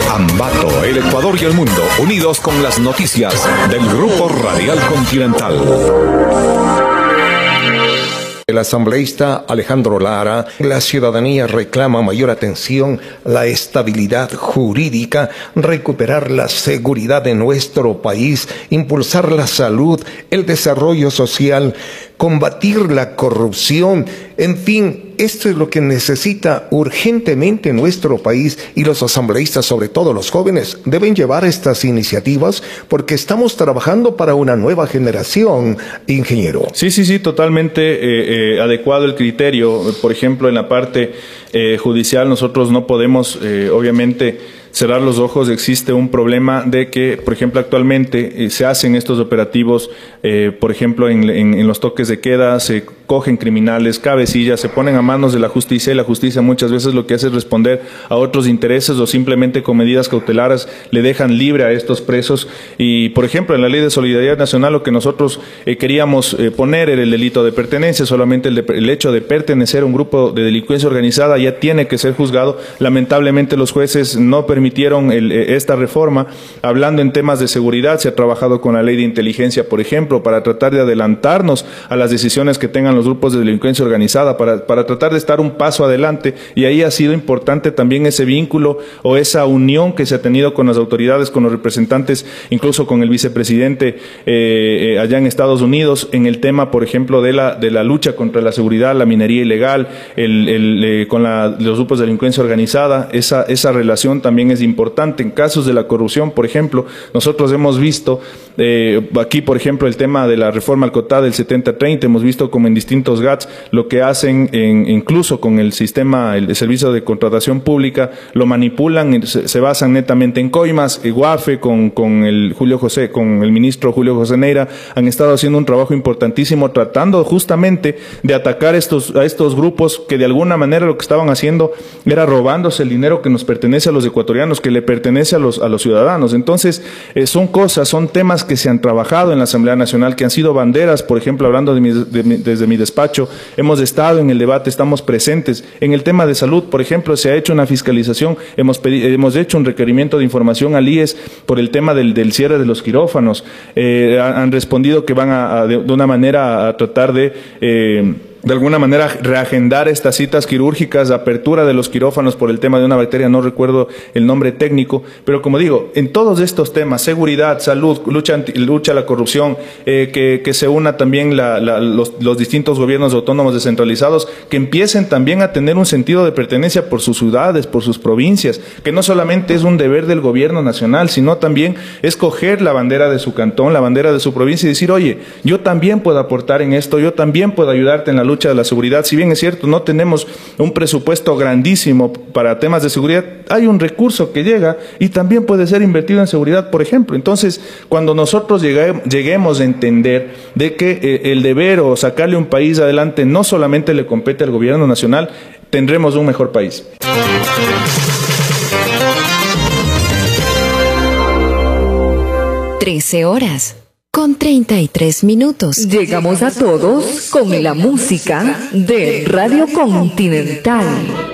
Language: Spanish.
Ambato, el Ecuador y el mundo, unidos con las noticias del Grupo Radial Continental. El asambleísta Alejandro Lara: la ciudadanía reclama mayor atención, la estabilidad jurídica, recuperar la seguridad de nuestro país, impulsar la salud, el desarrollo social, combatir la corrupción. En fin, esto es lo que necesita urgentemente nuestro país, y los asambleístas, sobre todo los jóvenes, deben llevar estas iniciativas porque estamos trabajando para una nueva generación, ingeniero. Sí, totalmente adecuado el criterio. Por ejemplo, en la parte judicial nosotros no podemos, obviamente, cerrar los ojos. Existe un problema de que, por ejemplo, actualmente se hacen estos operativos, por ejemplo, en los toques de queda, se cogen criminales, cabecillas, se ponen a manos de la justicia, y la justicia muchas veces lo que hace es responder a otros intereses, o simplemente con medidas cautelares le dejan libre a estos presos. Y, por ejemplo, en la Ley de Solidaridad Nacional lo que nosotros queríamos poner era el delito de pertenencia. Solamente el hecho de pertenecer a un grupo de delincuencia organizada ya tiene que ser juzgado. Lamentablemente los jueces no permitieron esta reforma. Hablando en temas de seguridad, se ha trabajado con la ley de inteligencia, por ejemplo, para tratar de adelantarnos a las decisiones que tengan los grupos de delincuencia organizada, para tratar de estar un paso adelante. Y ahí ha sido importante también ese vínculo o esa unión que se ha tenido con las autoridades, con los representantes, incluso con el vicepresidente allá en Estados Unidos, en el tema, por ejemplo, de la lucha contra la seguridad, la minería ilegal, con los grupos de delincuencia organizada. Esa relación también es importante. En casos de la corrupción, por ejemplo, nosotros hemos visto aquí, por ejemplo, el tema de la reforma al COTAD del 70-30, hemos visto como en distintos GATS lo que hacen, incluso con el sistema, el servicio de contratación pública, lo manipulan, se basan netamente en coimas. Guafe con el ministro Julio José Neira han estado haciendo un trabajo importantísimo, tratando justamente de atacar a estos grupos que de alguna manera lo que estaban haciendo era robándose el dinero que nos pertenece a los ecuatorianos, que le pertenece a los ciudadanos. Entonces, son temas que se han trabajado en la Asamblea Nacional, que han sido banderas. Por ejemplo, hablando desde mi despacho, hemos estado en el debate, estamos presentes. En el tema de salud, por ejemplo, se ha hecho una fiscalización, hemos hecho un requerimiento de información al IES por el tema del cierre de los quirófanos. Han respondido que van de una manera a tratar de alguna manera reagendar estas citas quirúrgicas, apertura de los quirófanos por el tema de una bacteria, no recuerdo el nombre técnico, pero como digo, en todos estos temas, seguridad, salud, lucha a la corrupción, que se una también los distintos gobiernos autónomos descentralizados, que empiecen también a tener un sentido de pertenencia por sus ciudades, por sus provincias, que no solamente es un deber del gobierno nacional, sino también escoger la bandera de su cantón, la bandera de su provincia, y decir: oye, yo también puedo aportar en esto, yo también puedo ayudarte en la lucha de la seguridad. Si bien es cierto, no tenemos un presupuesto grandísimo para temas de seguridad, hay un recurso que llega y también puede ser invertido en seguridad, por ejemplo. Entonces, cuando nosotros lleguemos a entender de que el deber o sacarle un país adelante no solamente le compete al gobierno nacional, tendremos un mejor país. 13:33. Llegamos a todos con la música de Radio Continental.